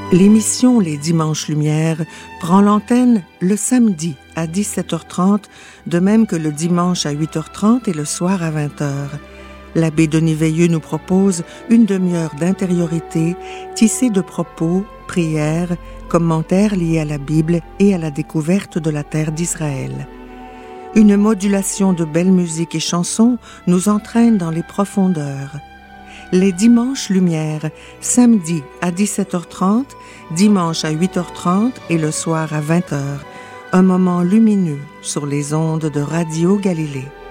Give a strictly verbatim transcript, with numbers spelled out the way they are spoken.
L'émission Les Dimanches Lumière prend l'antenne le samedi à dix-sept heures trente, de même que le dimanche à huit heures trente et le soir à vingt heures. L'abbé Denis Veilleux nous propose une demi-heure d'intériorité tissée de propos, prières, commentaires liés à la Bible et à la découverte de la terre d'Israël. Une modulation de belles musiques et chansons nous entraîne dans les profondeurs. Les Dimanches Lumière, samedi à dix-sept heures trente, dimanche à huit heures trente et le soir à vingt heures. Un moment lumineux sur les ondes de Radio Galilée.